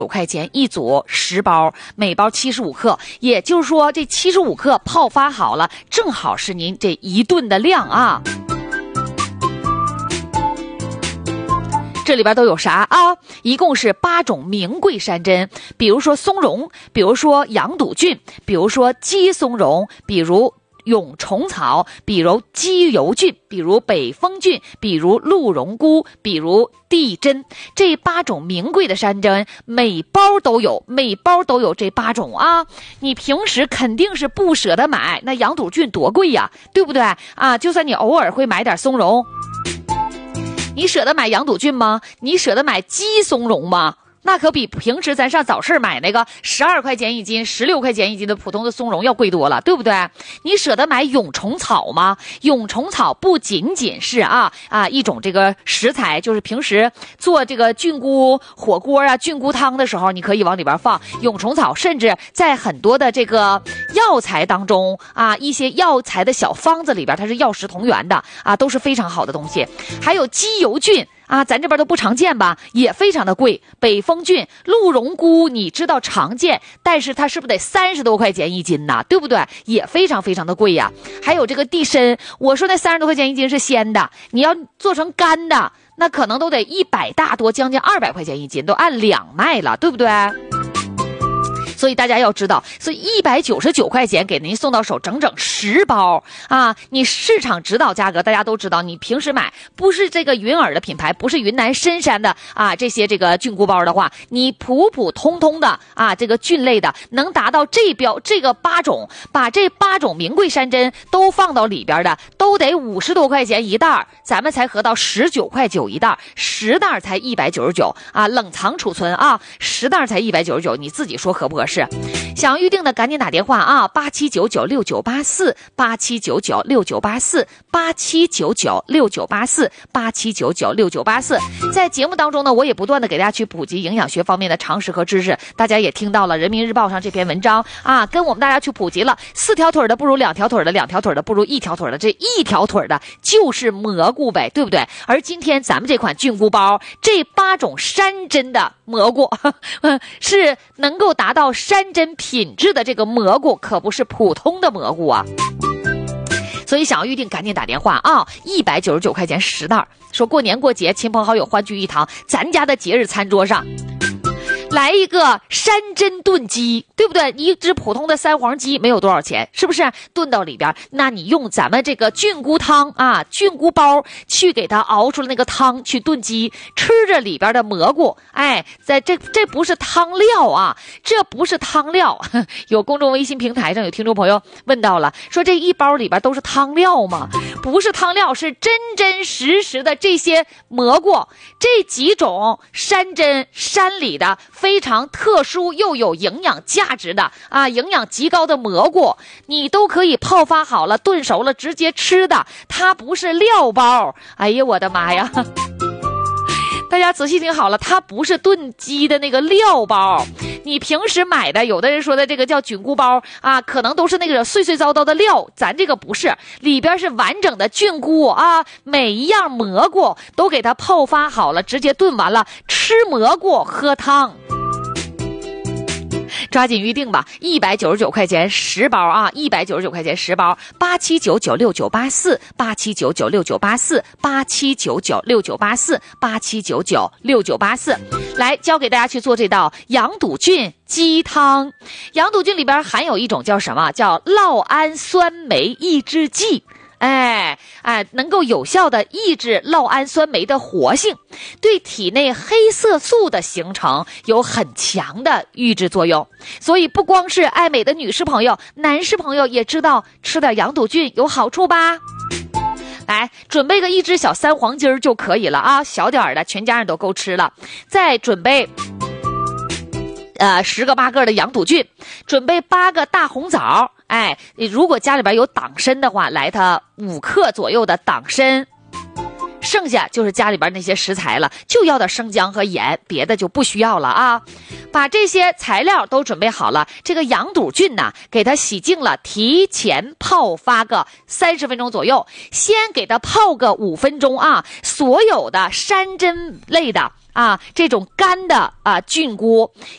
块钱一组10包，每包75克，也就是说这75克泡发好了，正好是您这一顿的量啊。这里边都有啥啊？一共是8种名贵山珍，比如说松茸，比如说羊肚菌，比如说鸡松茸，比如蛹虫草，比如鸡油菌，比如北风菌，比如鹿茸菇，比如地针。这8种名贵的山珍，每包都有这8种啊。你平时肯定是不舍得买，那羊肚菌多贵呀，对不对啊？就算你偶尔会买点松茸，你舍得买羊肚菌吗？你舍得买鸡松茸吗？那可比平时咱上早市买那个12块钱一斤、16块钱一斤的普通的松茸要贵多了，对不对？你舍得买蛹虫草吗？蛹虫草不仅仅是一种这个食材，就是平时做这个菌菇火锅啊、菌菇汤的时候，你可以往里边放蛹虫草，甚至在很多的这个药材当中啊，一些药材的小方子里边，它是药食同源的啊，都是非常好的东西。还有鸡油菌啊，咱这边都不常见吧，也非常的贵。北风菌、鹿茸菇，你知道常见，但是它是不是得30多块钱一斤呢？对不对？也非常非常的贵呀。还有这个地参，我说那30多块钱一斤是鲜的，你要做成干的，那可能都得100大多，将近200块钱一斤，都按两卖了，对不对？所以大家要知道，所以199块钱给您送到手整整10包啊！你市场指导价格大家都知道，你平时买不是这个云耳的品牌，不是云南深山的啊这些这个菌菇包的话，你普普通通的啊这个菌类的能达到这个8种，把这8种名贵山珍都放到里边的，都得50多块钱一袋，咱们才合到19块9一袋，10袋才199啊！冷藏储存啊，10袋才199，你自己说合不合适？想要预定的赶紧打电话啊，87996984，87996984，87996984，在节目当中呢，我也不断的给大家去普及营养学方面的常识和知识，大家也听到了人民日报上这篇文章啊，跟我们大家去普及了4条腿的不如2条腿的，2条腿的不如1条腿的，这1条腿的就是蘑菇呗，对不对？而今天咱们这款菌菇包，这8种山珍的蘑菇是能够达到山珍品质的这个蘑菇，可不是普通的蘑菇啊。所以想要预定赶紧打电话啊，199块钱10袋，说过年过节亲朋好友欢聚一堂，咱家的节日餐桌上来一个山珍炖鸡，对不对？一只普通的3黄鸡没有多少钱，是不是？炖到里边，那你用咱们这个菌菇汤啊，菌菇包去给它熬出了那个汤去炖鸡，吃着里边的蘑菇，哎，这不是汤料啊，这不是汤料。有公众微信平台上有听众朋友问到了，说这一包里边都是汤料吗？不是汤料，是真真实实的这些蘑菇，这几种山珍山里的非常特殊又有营养价值的啊，营养极高的蘑菇，你都可以泡发好了，炖熟了直接吃的，它不是料包。哎呀，我的妈呀！大家仔细听好了，它不是炖鸡的那个料包，你平时买的，有的人说的这个叫菌菇包啊，可能都是那个碎碎糟糟的料，咱这个不是，里边是完整的菌菇啊，每一样蘑菇都给它泡发好了，直接炖完了，吃蘑菇喝汤。抓紧预定吧，199块钱10包啊，199块钱10包，87996984，87996984，87996984，87996984，来教给大家去做这道羊肚菌鸡汤。羊肚菌里边含有一种叫什么？叫酪氨酸酶抑制剂。能够有效的抑制酪氨酸酶的活性，对体内黑色素的形成有很强的抑制作用。所以不光是爱美的女士朋友，男士朋友也知道吃点羊肚菌有好处吧。来，准备个1只小3黄鸡就可以了啊，小点的全家人都够吃了。再准备10个8个的羊肚菌，准备8个大红枣，哎，如果家里边有党参的话，来它5克左右的党参，剩下就是家里边那些食材了，就要点生姜和盐，别的就不需要了啊。把这些材料都准备好了，这个羊肚菌呢，给它洗净了，提前泡发个30分钟左右，先给它泡个5分钟啊。所有的山珍类的啊，这种干的菌菇